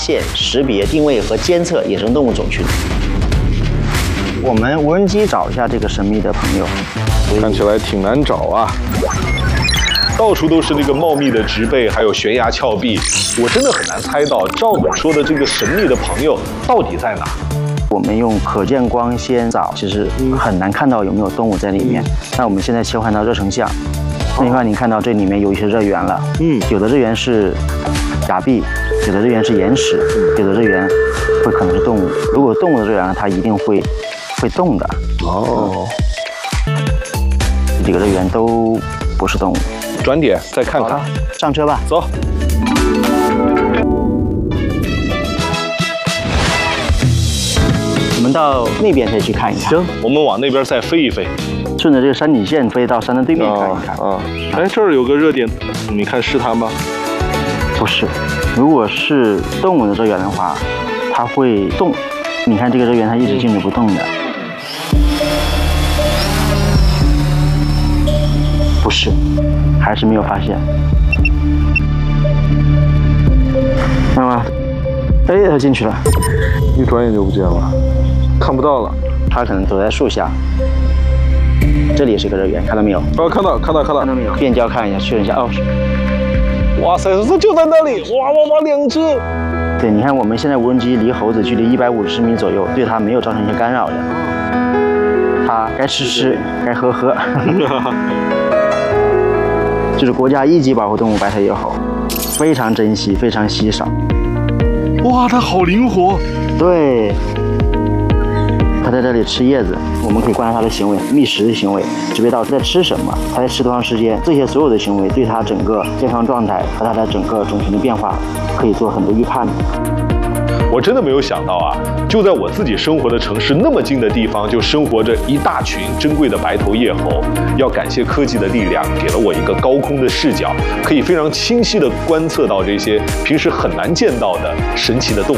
现、识别、定位和监测野生动物种群。我们无人机找一下这个神秘的朋友， 看起来挺难找啊。到处都是那个茂密的植被，还有悬崖峭壁，我真的很难猜到赵总说的这个神秘的朋友到底在哪。 我们用可见光先找，其实很难看到有没有动物在里面。那我们现在切换到热成像，那你看，你看到这里面有一些热源了，有的热源是崖壁，有的热源是岩石，有的热源会可能是动物。如果动物的热源，它一定会动的。 哦， 这几个热源都不是动物。 转点再看看， 上车吧， 走。 我们到那边再去看一看。 行，我们往那边再飞一飞， 顺着这个山顶线飞到山的对面看一看。 哎，这儿有个热点，你看是它吗？ 不是，如果是动物的热源的话，它会动。你看这个热源，它一直静止不动的。不是，还是没有发现。看到吗？哎，它进去了。 一转眼就不见了，看不到了。 它可能躲在树下。这里也是个热源，看到没有？ 哦，看到没有？变焦看一下，确认一下。哦， 哇塞，这就在那里！哇，两只。 对，你看我们现在无人机离猴子距离150米左右，对它没有造成一些干扰的。它该吃，该喝。就是国家1级保护动物白头叶猴，非常珍惜，非常稀少。 哇，它好灵活。 对，它在这里吃叶子，我们可以观察它的行为，觅食的行为，识别到它在吃什么，它在吃多长时间，这些所有的行为对它整个健康状态和它的整个种群的变化可以做很多预判的。 我真的没有想到啊，就在我自己生活的城市那么近的地方，就生活着一大群珍贵的白头叶猴。要感谢科技的力量，给了我一个高空的视角，可以非常清晰地观测到这些平时很难见到的神奇的动物。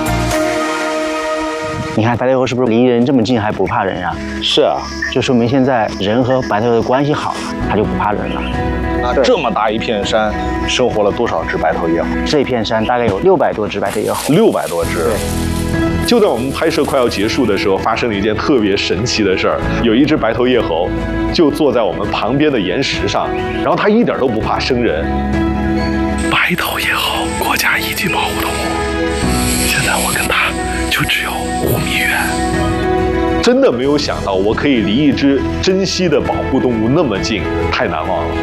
你看白头叶猴是不是离人这么近还不怕人啊？ 是啊， 就说明现在人和白头叶的关系好了，它就不怕人了。 那这么大一片山，生活了多少只白头叶猴？ 这片山大概有600多只白头叶猴。 600多只。 对。 就在我们拍摄快要结束的时候，发生了一件特别神奇的事儿。有一只白头叶猴就坐在我们旁边的岩石上，然后它一点都不怕生人。 白头叶猴，国家1级保护动物。现在我跟它就只有5米远。 真的没有想到，我可以离一只珍稀的保护动物那么近，太难忘了。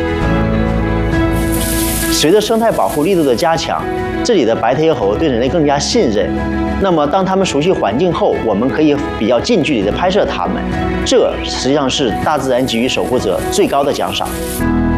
随着生态保护力度的加强，这里的白头叶猴对人类更加信任。那么，当它们熟悉环境后，我们可以比较近距离的拍摄它们，这实际上是大自然给予守护者最高的奖赏。